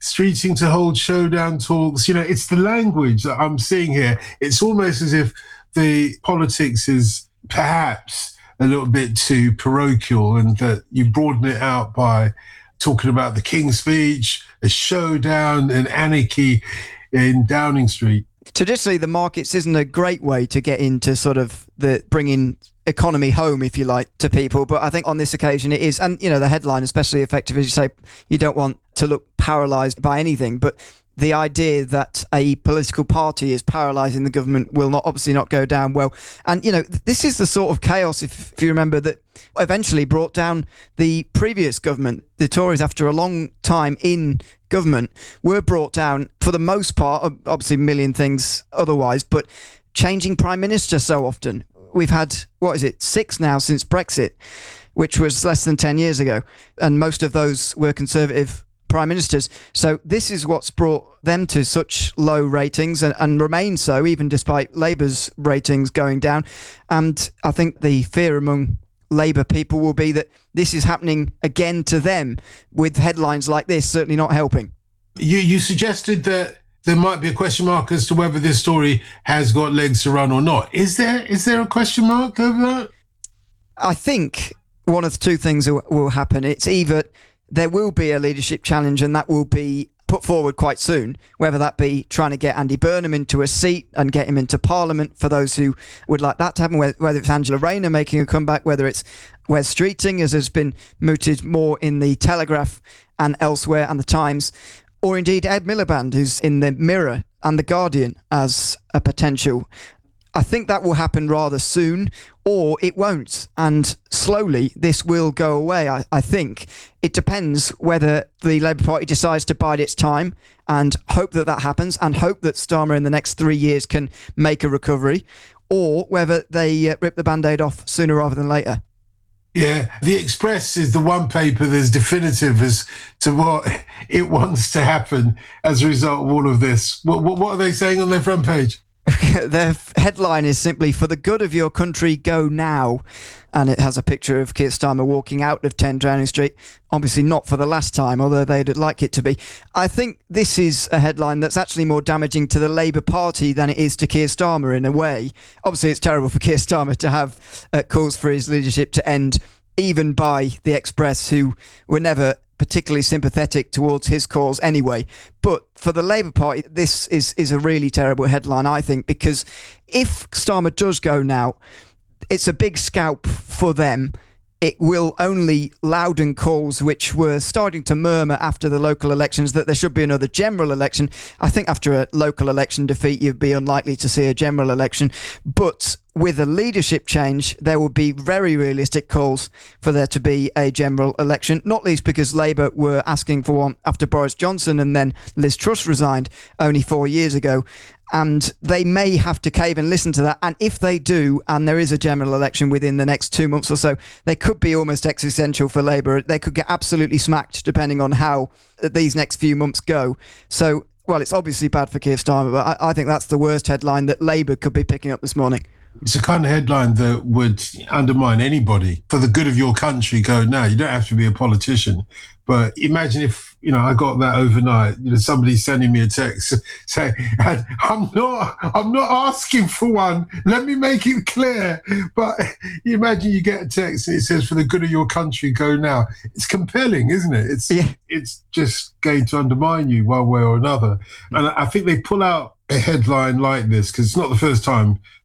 streeting to hold showdown talks. It's the language that I'm seeing here. It's almost as if the politics is perhaps a little bit too parochial, and that you broaden it out by talking about the King's Speech, a showdown, and anarchy in Downing Street. Traditionally, the markets isn't a great way to get into sort of the bringing economy home, if you like, to people. But I think on this occasion it is. And, the headline, especially effective, as you say, you don't want to look paralysed by anything. But the idea that a political party is paralysing the government will obviously not go down well. And, this is the sort of chaos, if you remember, that eventually brought down the previous government. The Tories, after a long time in government, were brought down for the most part, obviously a million things otherwise, but changing prime minister so often. We've had, 6 now since Brexit, which was less than 10 years ago. And most of those were Conservative prime ministers. So this is what's brought them to such low ratings and remain so, even despite Labour's ratings going down. And I think the fear among Labour people will be that this is happening again to them, with headlines like this certainly not helping. You suggested that there might be a question mark as to whether this story has got legs to run or not. Is there a question mark over that? I think one of the two things will happen. It's either there will be a leadership challenge, and that will be put forward quite soon, whether that be trying to get Andy Burnham into a seat and get him into Parliament for those who would like that to happen, whether it's Angela Rayner making a comeback, whether it's Wes Streeting, as has been mooted more in the Telegraph and elsewhere and the Times, or indeed Ed Miliband, who's in the Mirror and the Guardian as a potential. I think that will happen rather soon, or it won't. And slowly this will go away, I think. It depends whether the Labour Party decides to bide its time and hope that happens, and hope that Starmer in the next 3 years can make a recovery, or whether they rip the Band-Aid off sooner rather than later. Yeah, the Express is the one paper that's definitive as to what it wants to happen as a result of all of this. What are they saying on their front page? Their headline is simply, "For the good of your country, go now." And it has a picture of Keir Starmer walking out of 10 Downing Street. Obviously not for the last time, although they'd like it to be. I think this is a headline that's actually more damaging to the Labour Party than it is to Keir Starmer in a way. Obviously it's terrible for Keir Starmer to have calls for his leadership to end, even by the Express, who were never particularly sympathetic towards his cause anyway. But for the Labour Party, this is a really terrible headline, I think, because if Starmer does go now, it's a big scalp for them. It will only louden calls which were starting to murmur after the local elections that there should be another general election. I think after a local election defeat, you'd be unlikely to see a general election. But with a leadership change, there will be very realistic calls for there to be a general election, not least because Labour were asking for one after Boris Johnson and then Liz Truss resigned only 4 years ago. And they may have to cave and listen to that. And if they do, and there is a general election within the next 2 months or so, they could be almost existential for Labour. They could get absolutely smacked depending on how these next few months go. So, well, it's obviously bad for Keir Starmer, but I think that's the worst headline that Labour could be picking up this morning. It's the kind of headline that would undermine anybody. For the good of your country, go now. You don't have to be a politician. But imagine if, I got that overnight, somebody sending me a text saying, I'm not asking for one. Let me make it clear. But you imagine you get a text and it says, for the good of your country, go now. It's compelling, isn't it? It's just going to undermine you one way or another. And I think they pull out a headline like this because it's not the first time